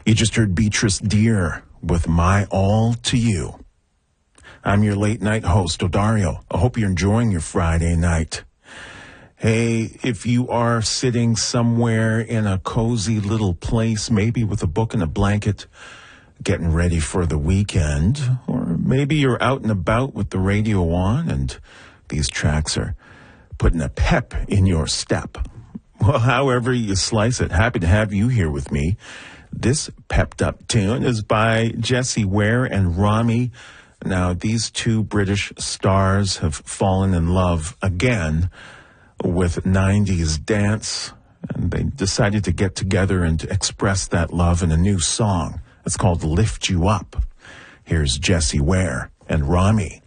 You just heard Beatrice Deer with My All to You. I'm your late night host, Odario. I hope you're enjoying your Friday night. Hey, if you are sitting somewhere in a cozy little place, maybe with a book and a blanket, getting ready for the weekend, or maybe you're out and about with the radio on and these tracks are putting a pep in your step. Well, however you slice it, happy to have you here with me. This pepped up tune is by Jessie Ware and Rami. Now, these two British stars have fallen in love again with 90s dance, and they decided to get together and to express that love in a new song. It's called Lift You Up. Here's Jessie Ware and Rami.